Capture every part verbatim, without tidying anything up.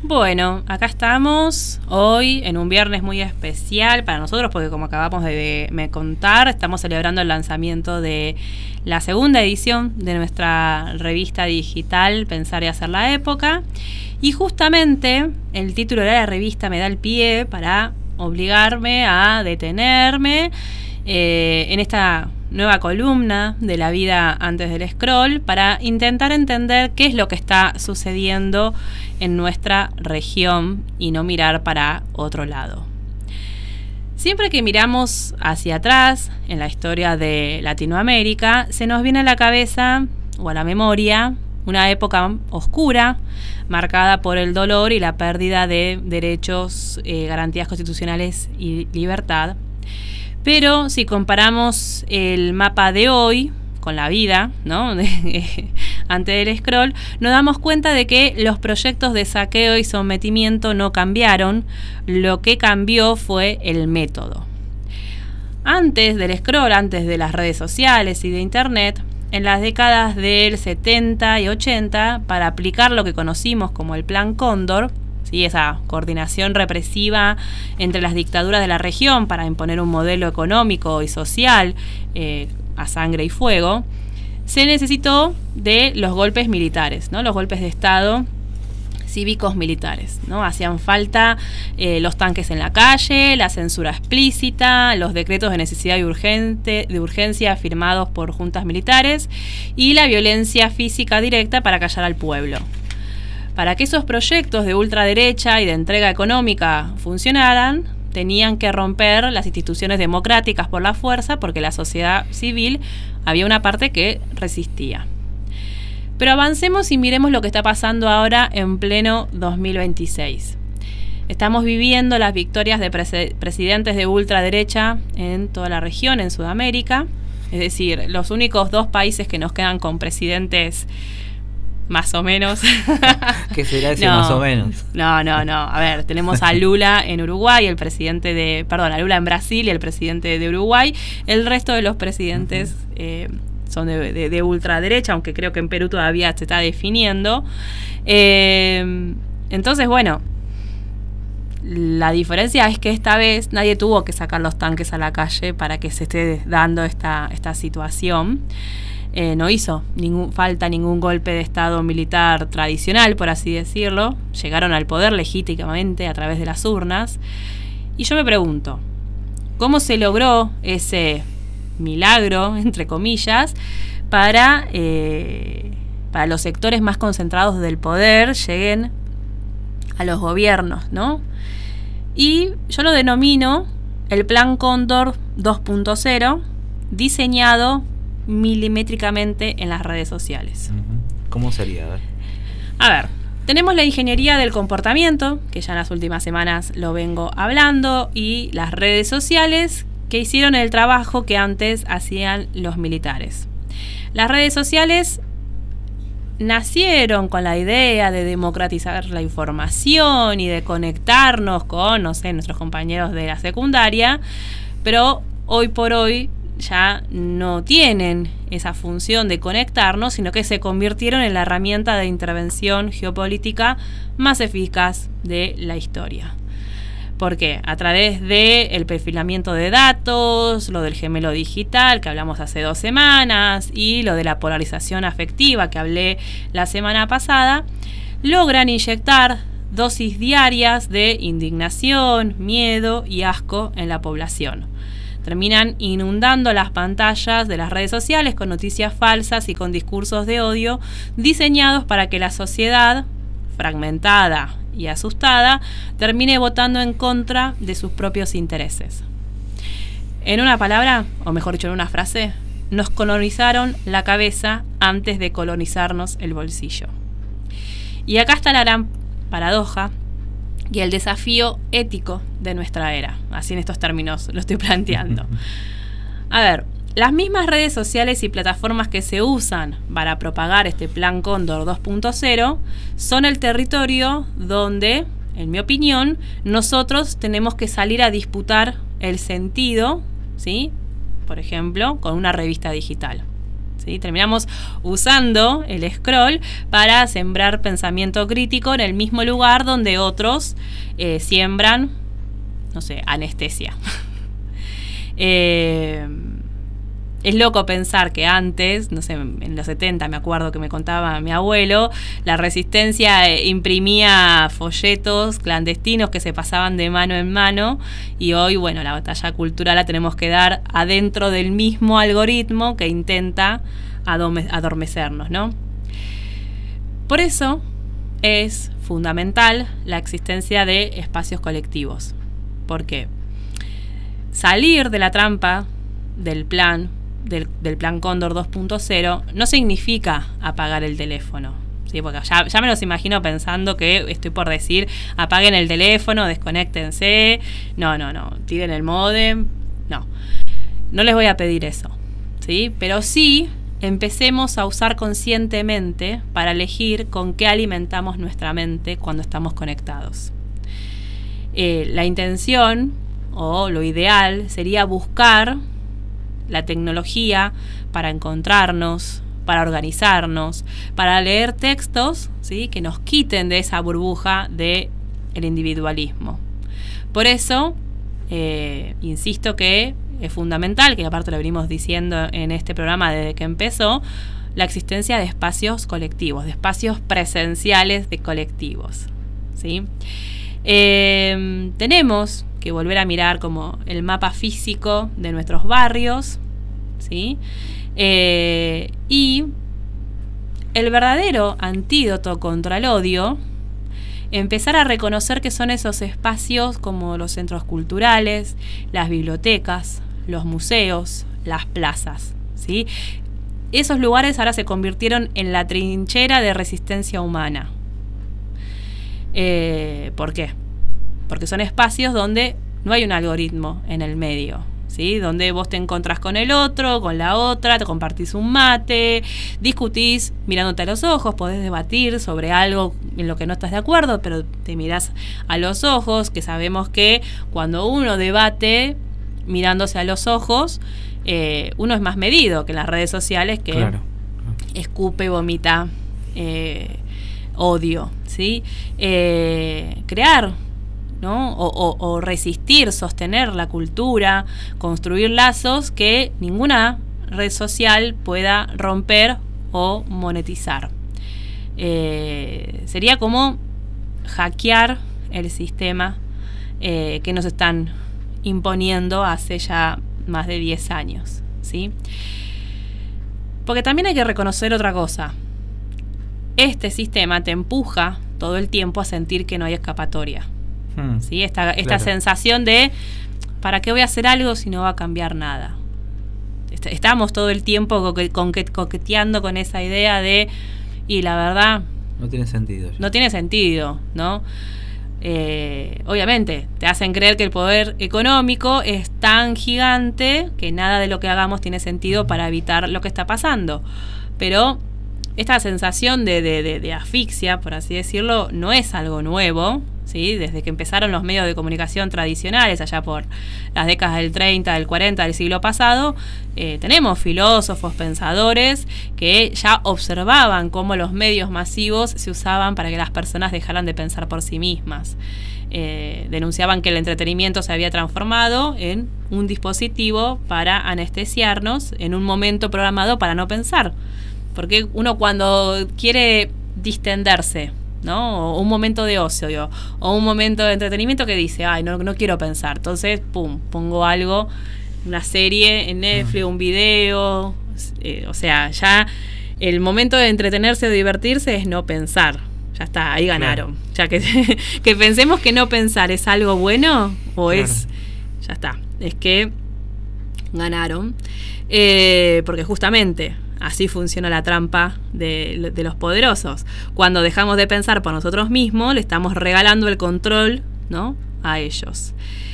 Bueno, acá estamos hoy en un viernes muy especial para nosotros porque, como acabamos de, de me contar, estamos celebrando el lanzamiento de la segunda edición de nuestra revista digital Pensar y Hacer la Época, y justamente el título de la revista me da el pie para obligarme a detenerme eh, en esta nueva columna de la vida antes del scroll para intentar entender qué es lo que está sucediendo en nuestra región y no mirar para otro lado. Siempre que miramos hacia atrás en la historia de Latinoamérica, se nos viene a la cabeza o a la memoria una época oscura marcada por el dolor y la pérdida de derechos, eh, garantías constitucionales y libertad. Pero si comparamos el mapa de hoy con la vida, ¿no? antes del scroll, nos damos cuenta de que los proyectos de saqueo y sometimiento no cambiaron. Lo que cambió fue el método. Antes del scroll, antes de las redes sociales y de internet, en las décadas del setenta y ochenta, para aplicar lo que conocimos como el Plan Cóndor, ¿sí? Esa coordinación represiva entre las dictaduras de la región para imponer un modelo económico y social eh, a sangre y fuego, se necesitó de los golpes militares, ¿no? Los golpes de Estado cívicos militares, ¿no? Hacían falta eh, los tanques en la calle, la censura explícita, los decretos de necesidad y urgente, de urgencia firmados por juntas militares y la violencia física directa para callar al pueblo. Para que esos proyectos de ultraderecha y de entrega económica funcionaran, tenían que romper las instituciones democráticas por la fuerza, porque la sociedad civil había una parte que resistía. Pero avancemos y miremos lo que está pasando ahora en pleno dos mil veintiséis. Estamos viviendo las victorias de pres- presidentes de ultraderecha en toda la región, en Sudamérica. Es decir, los únicos dos países que nos quedan con presidentes más o menos. ¿Qué será ese no, más o menos? No, no, no. A ver, tenemos a Lula en Uruguay, el presidente de... Perdón, a Lula en Brasil y el presidente de Uruguay. El resto de los presidentes uh-huh. eh, son de, de, de ultraderecha, aunque creo que en Perú todavía se está definiendo. Eh, entonces, bueno, la diferencia es que esta vez nadie tuvo que sacar los tanques a la calle para que se esté dando esta, esta situación. Eh, no hizo ningún, falta ningún golpe de Estado militar tradicional, por así decirlo. Llegaron al poder legítimamente a través de las urnas. Y yo me pregunto, ¿cómo se logró ese milagro, entre comillas, para, eh, para los sectores más concentrados del poder lleguen a los gobiernos, ¿no? Y yo lo denomino el Plan Cóndor dos punto cero, diseñado milimétricamente en las redes sociales. ¿Cómo sería? A ver. A ver, tenemos la ingeniería del comportamiento, que ya en las últimas semanas lo vengo hablando, y las redes sociales que hicieron el trabajo que antes hacían los militares. Las redes sociales nacieron con la idea de democratizar la información y de conectarnos con, no sé, nuestros compañeros de la secundaria, pero hoy por hoy ya no tienen esa función de conectarnos, sino que se convirtieron en la herramienta de intervención geopolítica más eficaz de la historia. ¿Por qué? A través del perfilamiento de datos, lo del gemelo digital que hablamos hace dos semanas y lo de la polarización afectiva que hablé la semana pasada, logran inyectar dosis diarias de indignación, miedo y asco en la población. Terminan inundando las pantallas de las redes sociales con noticias falsas y con discursos de odio diseñados para que la sociedad, fragmentada y asustada, termine votando en contra de sus propios intereses. En una palabra, o mejor dicho en una frase, nos colonizaron la cabeza antes de colonizarnos el bolsillo. Y acá está la gran paradoja y el desafío ético de nuestra era. Así en estos términos lo estoy planteando. A ver, las mismas redes sociales y plataformas que se usan para propagar este Plan Cóndor dos punto cero son el territorio donde, en mi opinión, nosotros tenemos que salir a disputar el sentido, ¿sí? Por ejemplo, con una revista digital, ¿sí? Terminamos usando el scroll para sembrar pensamiento crítico en el mismo lugar donde otros eh, siembran, no sé, anestesia. eh, Es loco pensar que antes, no sé, en los setenta me acuerdo que me contaba mi abuelo, la Resistencia imprimía folletos clandestinos que se pasaban de mano en mano, y hoy, bueno, la batalla cultural la tenemos que dar adentro del mismo algoritmo que intenta adormecernos, ¿no? Por eso es fundamental la existencia de espacios colectivos. ¿Por qué? Salir de la trampa del plan Del, del plan Cóndor dos punto cero no significa apagar el teléfono, ¿sí? Porque ya, ya me los imagino pensando que estoy por decir apaguen el teléfono, desconéctense, no, no, no, tiren el módem, no, no les voy a pedir eso, ¿sí? Pero sí empecemos a usar conscientemente para elegir con qué alimentamos nuestra mente cuando estamos conectados. Eh, la intención o lo ideal sería buscar la tecnología para encontrarnos, para organizarnos, para leer textos, ¿sí? Que nos quiten de esa burbuja del individualismo. Por eso, eh, insisto que es fundamental, que aparte lo venimos diciendo en este programa desde que empezó, la existencia de espacios colectivos, de espacios presenciales de colectivos, ¿sí? Eh, tenemos que volver a mirar como el mapa físico de nuestros barrios, ¿sí? Eh, y el verdadero antídoto contra el odio, empezar a reconocer que son esos espacios como los centros culturales, las bibliotecas, los museos, las plazas, ¿sí? Esos lugares ahora se convirtieron en la trinchera de resistencia humana. Eh, ¿Por qué? Porque son espacios donde no hay un algoritmo en el medio, ¿sí? Donde vos te encontrás con el otro, con la otra, te compartís un mate, discutís mirándote a los ojos, podés debatir sobre algo en lo que no estás de acuerdo, pero te mirás a los ojos, que sabemos que cuando uno debate mirándose a los ojos, eh, uno es más medido que en las redes sociales, que claro. escupe, vomita eh, odio, ¿sí? Eh, crear, ¿no? O, o, o resistir, sostener la cultura, construir lazos que ninguna red social pueda romper o monetizar. Eh, sería como hackear el sistema eh, que nos están imponiendo hace ya más de diez años, ¿sí? Porque también hay que reconocer otra cosa. Este sistema te empuja todo el tiempo a sentir que no hay escapatoria. Hmm, ¿sí? Esta, esta claro. sensación de ¿para qué voy a hacer algo si no va a cambiar nada? Est- estamos todo el tiempo coque- coque- coqueteando con esa idea de, y la verdad no tiene sentido ya. no tiene sentido, ¿no? Eh, obviamente te hacen creer que el poder económico es tan gigante que nada de lo que hagamos tiene sentido para evitar lo que está pasando, pero esta sensación de, de, de, de asfixia, por así decirlo, no es algo nuevo, ¿sí? Desde que empezaron los medios de comunicación tradicionales, allá por las décadas del treinta, del cuarenta del siglo pasado, eh, tenemos filósofos, pensadores que ya observaban cómo los medios masivos se usaban para que las personas dejaran de pensar por sí mismas. Eh, denunciaban que el entretenimiento se había transformado en un dispositivo para anestesiarnos en un momento programado para no pensar. Porque uno cuando quiere distenderse, ¿no? O un momento de ocio, o un momento de entretenimiento que dice, ay, no, no quiero pensar. Entonces, pum, pongo algo, una serie en Netflix, un video. Eh, o sea, ya el momento de entretenerse o divertirse es no pensar. Ya está, ahí ganaron. Claro. Ya que, que pensemos que no pensar es algo bueno, o claro. es, ya está, es que ganaron. Eh, porque justamente así funciona la trampa de, de los poderosos. Cuando dejamos de pensar por nosotros mismos, le estamos regalando el control, ¿no?, a ellos.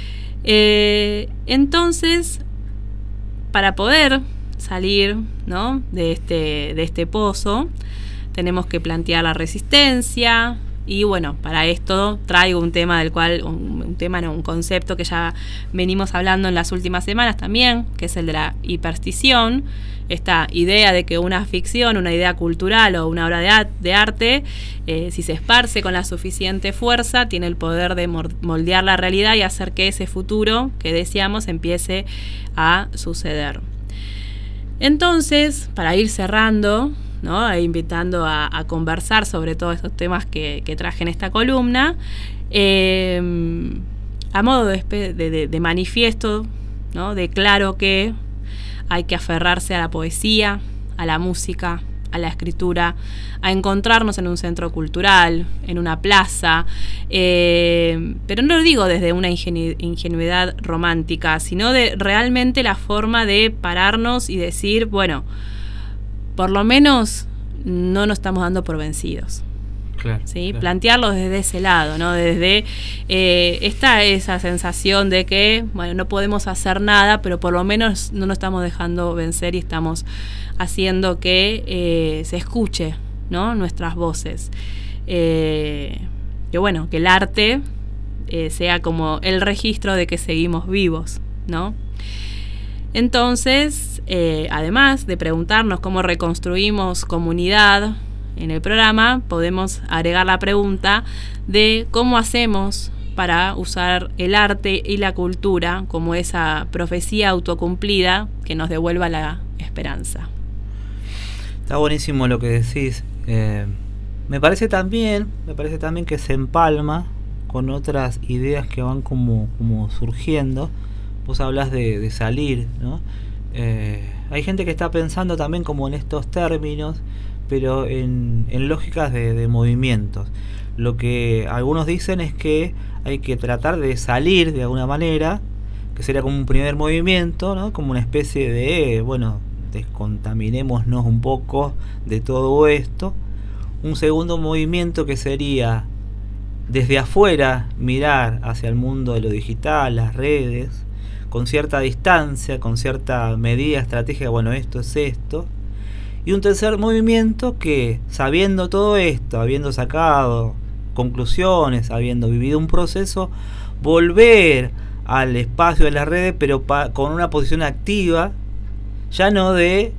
Eh, entonces, para poder salir, ¿no?, de este, de este pozo, tenemos que plantear la resistencia, Y bueno, para esto traigo un tema del cual, un, un tema, no, un concepto que ya venimos hablando en las últimas semanas también, que es el de la hiperstición. Esta idea de que una ficción, una idea cultural o una obra de, a- de arte, eh, si se esparce con la suficiente fuerza, tiene el poder de moldear la realidad y hacer que ese futuro que deseamos empiece a suceder. Entonces, para ir cerrando, ¿no? E invitando a, a conversar sobre todos estos temas que, que traje en esta columna, eh, a modo de, de, de, de manifiesto, ¿no? Declaro que hay que aferrarse a la poesía, a la música, a la escritura, a encontrarnos en un centro cultural, en una plaza, eh, pero no lo digo desde una ingenu- ingenuidad romántica, sino de realmente la forma de pararnos y decir, bueno, por lo menos no nos estamos dando por vencidos. Claro, ¿Sí? claro. Plantearlo desde ese lado, ¿no? Desde eh, esta esa sensación de que, bueno, no podemos hacer nada, pero por lo menos no nos estamos dejando vencer y estamos haciendo que eh, se escuche, ¿no? Nuestras voces. Eh, que bueno, que el arte eh, sea como el registro de que seguimos vivos, ¿no? Entonces, eh, además de preguntarnos cómo reconstruimos comunidad en el programa, podemos agregar la pregunta de cómo hacemos para usar el arte y la cultura como esa profecía autocumplida que nos devuelva la esperanza. Está buenísimo lo que decís. Eh, me parece también, me parece también que se empalma con otras ideas que van como, como surgiendo. Vos hablas de, de salir, ¿no? Eh, hay gente que está pensando también como en estos términos, pero en, en lógicas de, de movimientos. Lo que algunos dicen es que hay que tratar de salir de alguna manera, que sería como un primer movimiento, ¿no? Como una especie de, bueno, descontaminémonos un poco de todo esto. Un segundo movimiento que sería desde afuera mirar hacia el mundo de lo digital, las redes, con cierta distancia, con cierta medida estratégica, bueno, esto es esto. Y un tercer movimiento que, sabiendo todo esto, habiendo sacado conclusiones, habiendo vivido un proceso, volver al espacio de las redes, pero pa- con una posición activa, ya no de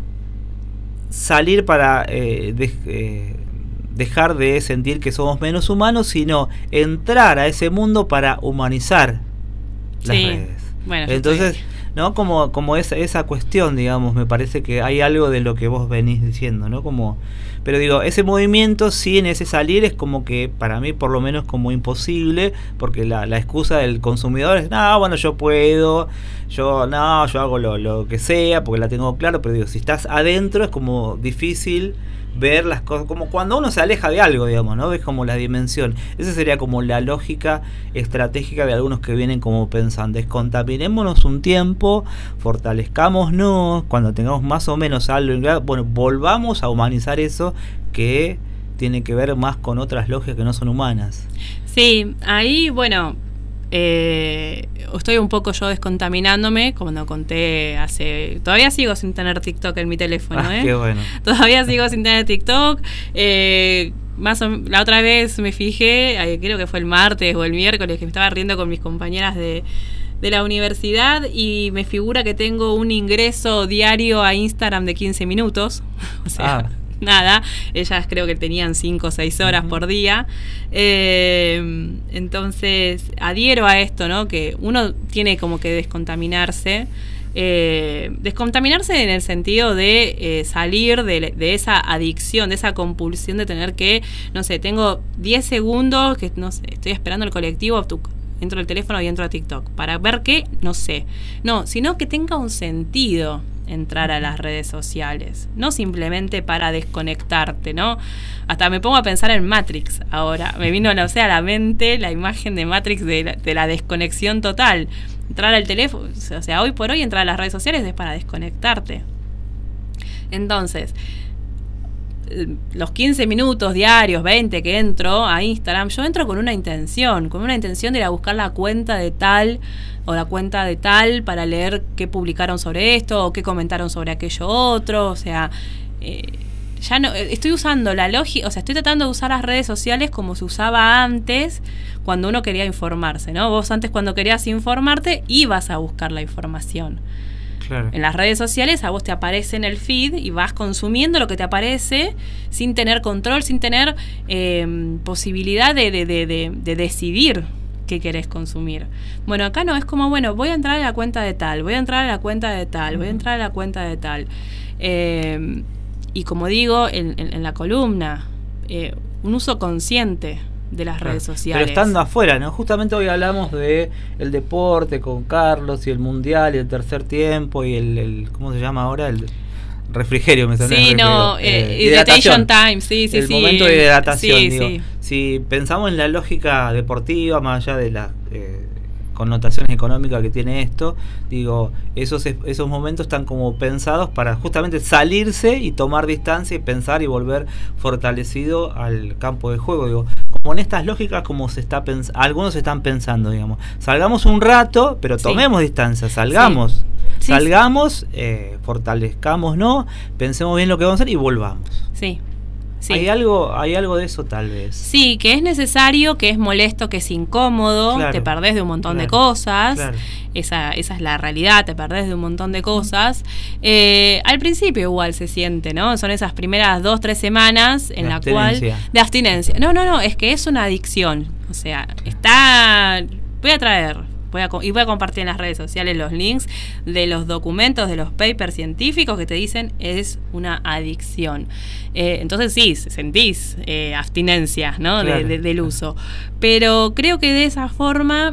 salir para eh, de, eh, dejar de sentir que somos menos humanos, sino entrar a ese mundo para humanizar las Sí. redes. Bueno, Entonces, estoy... ¿no? Como, como esa, esa cuestión, digamos, me parece que hay algo de lo que vos venís diciendo, ¿no? Como, pero digo, ese movimiento, sí, en ese salir es como que, para mí, por lo menos, como imposible, porque la, la excusa del consumidor es, no, bueno, yo puedo, yo, no, yo hago lo, lo que sea, porque la tengo claro, pero digo, si estás adentro es como difícil ver las cosas, como cuando uno se aleja de algo, digamos, ¿no? Ves como la dimensión. Esa sería como la lógica estratégica de algunos que vienen como pensando, descontaminémonos un tiempo, fortalezcámonos, cuando tengamos más o menos algo, bueno, volvamos a humanizar eso que tiene que ver más con otras lógicas que no son humanas. Sí, ahí, bueno, eh, estoy un poco yo descontaminándome, como lo conté hace... Todavía sigo sin tener TikTok en mi teléfono, Ah, ¿eh? qué bueno. Todavía sigo sin tener TikTok. Eh, más o, la otra vez me fijé, eh, creo que fue el martes o el miércoles, que me estaba riendo con mis compañeras de, de la universidad y me figura que tengo un ingreso diario a Instagram de quince minutos. O sea... Ah. Nada, ellas creo que tenían cinco o seis horas uh-huh. por día. Eh, entonces, adhiero a esto, ¿no? Que uno tiene como que descontaminarse. Eh, descontaminarse en el sentido de eh, salir de, de esa adicción, de esa compulsión de tener que, no sé, tengo diez segundos, que no sé, estoy esperando el colectivo, tu, entro al teléfono y entro a TikTok. ¿Para ver qué? No sé. No, sino que tenga un sentido entrar a las redes sociales, no simplemente para desconectarte, ¿no? Hasta me pongo a pensar en Matrix ahora, me vino, no sé, a la mente la imagen de Matrix de la, de la desconexión total, entrar al teléfono, o sea, hoy por hoy entrar a las redes sociales es para desconectarte. Entonces, los quince minutos diarios, veinte que entro a Instagram, yo entro con una intención, con una intención de ir a buscar la cuenta de tal o la cuenta de tal para leer qué publicaron sobre esto o qué comentaron sobre aquello otro, o sea, eh, ya no, estoy usando la lógica, o sea, estoy tratando de usar las redes sociales como se usaba antes, cuando uno quería informarse, ¿no? Vos antes cuando querías informarte, ibas a buscar la información. Claro. En las redes sociales a vos te aparece en el feed y vas consumiendo lo que te aparece sin tener control, sin tener eh, posibilidad de, de, de, de, de decidir qué querés consumir. Bueno, acá no, es como, bueno, voy a entrar a la cuenta de tal, voy a entrar a la cuenta de tal, voy a entrar a la cuenta de tal. Eh, y como digo, en, en, en la columna, eh, un uso consciente de las claro. redes sociales. Pero estando afuera, ¿no? Justamente hoy hablamos de el deporte con Carlos y el mundial y el tercer tiempo y el, el ¿cómo se llama ahora? El refrigerio, me sale. Sí, no, eh, hidratation time, sí, sí, el sí. El momento de hidratación, sí, digo. Sí. Si pensamos en la lógica deportiva, más allá de las eh, connotaciones económicas que tiene esto, digo, esos esos momentos están como pensados para justamente salirse y tomar distancia y pensar y volver fortalecido al campo de juego, digo, como en estas lógicas como se está pens- algunos están pensando, digamos, salgamos un rato, pero tomemos sí. distancia, salgamos, sí. salgamos, eh, fortalezcamos, ¿no? Pensemos bien lo que vamos a hacer y volvamos. Sí. Sí. Hay algo, hay algo de eso tal vez. Sí, que es necesario, que es molesto, que es incómodo, claro, te perdés de un montón claro, de cosas, claro. esa, esa es la realidad, te perdés de un montón de cosas. Eh, al principio igual se siente, ¿no? Son esas primeras dos, tres semanas en de la abstinencia. cual... De abstinencia. No, no, no, es que es una adicción. O sea, está... Voy a traer... Voy a, y voy a compartir en las redes sociales los links de los documentos, de los papers científicos que te dicen es una adicción. Eh, entonces sí, sentís eh, abstinencia, ¿no? Claro. de, de, del uso. Pero creo que de esa forma,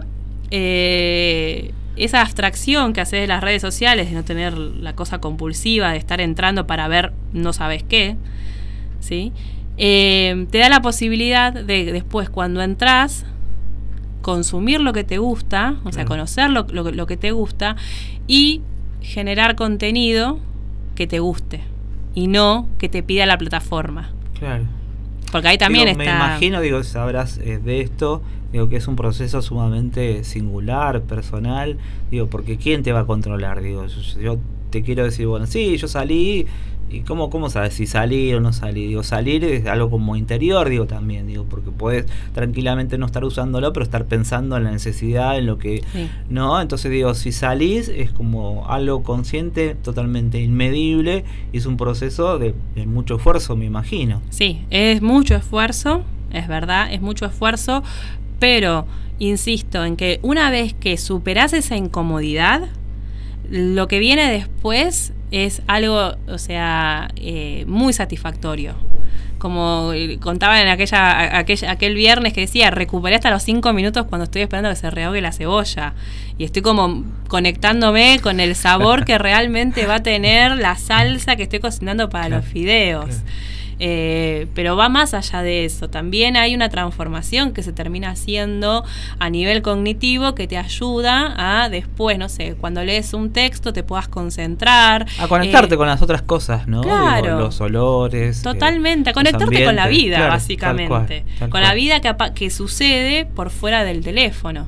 eh, esa abstracción que haces de las redes sociales, de no tener la cosa compulsiva, de estar entrando para ver no sabes qué, ¿sí? Eh, te da la posibilidad de después cuando entras... consumir lo que te gusta, o sea, conocer lo, lo, lo que te gusta y generar contenido que te guste y no que te pida la plataforma. Claro. Porque ahí también digo, está... Me imagino, digo, sabrás eh, de esto, digo, que es un proceso sumamente singular, personal, digo, porque ¿quién te va a controlar? Digo, yo, yo te quiero decir, bueno, sí, yo salí... ¿Y cómo, cómo sabes si salí o no salí? Digo, salir es algo como interior, digo, también, digo, porque puedes tranquilamente no estar usándolo, pero estar pensando en la necesidad, en lo que... Sí. ¿No? Entonces, digo, si salís es como algo consciente, totalmente inmedible, y es un proceso de, de mucho esfuerzo, me imagino. Sí, es mucho esfuerzo, es verdad, es mucho esfuerzo, pero insisto en que una vez que superás esa incomodidad, lo que viene después es algo, o sea, eh, muy satisfactorio. Como contaba en aquella, aquella aquel viernes que decía, recuperé hasta los cinco minutos cuando estoy esperando que se rehogue la cebolla. Y estoy como conectándome con el sabor que realmente va a tener la salsa que estoy cocinando para claro, los fideos. Claro. Eh, pero va más allá de eso. También hay una transformación que se termina haciendo a nivel cognitivo que te ayuda a después, no sé, cuando lees un texto te puedas concentrar. A conectarte eh, con las otras cosas, ¿no? Claro. Digo, los olores. Totalmente, eh, a conectarte con la vida, claro, básicamente. Tal cual, tal con cual. la vida que, que sucede por fuera del teléfono.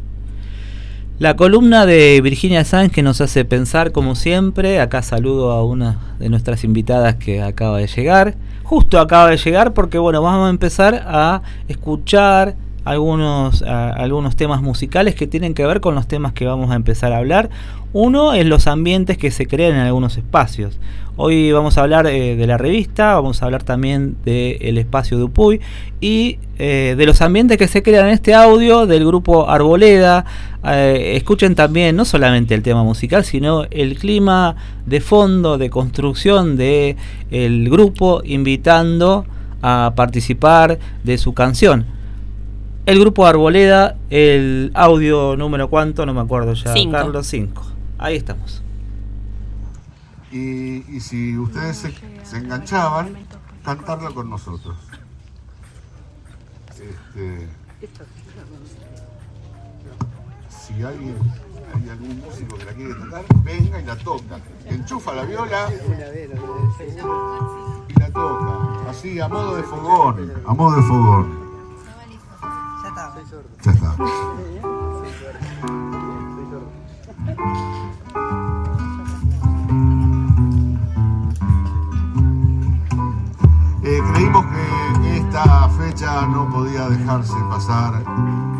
La columna de Virginia Sáenz que nos hace pensar como siempre. Acá saludo a una de nuestras invitadas que acaba de llegar. Justo acaba de llegar porque bueno, vamos a empezar a escuchar algunos, a, algunos temas musicales que tienen que ver con los temas que vamos a empezar a hablar. Uno es los ambientes que se crean en algunos espacios. Hoy vamos a hablar eh, de la revista, vamos a hablar también del espacio Dupuy y eh, de los ambientes que se crean en este audio del grupo Arboleda. Eh, escuchen también no solamente el tema musical, sino el clima de fondo, de construcción de el grupo, invitando a participar de su canción. El grupo Arboleda, el audio número cuánto, no me acuerdo ya, cinco. Carlos, cinco. Ahí estamos. Y, y si ustedes se, se enganchaban, cantarlo con nosotros. Este, si alguien, hay algún músico que la quiere tocar, venga y la toca. Enchufa la viola y la toca. Así, a modo de fogón. A modo de fogón. Ya está. no podía dejarse pasar.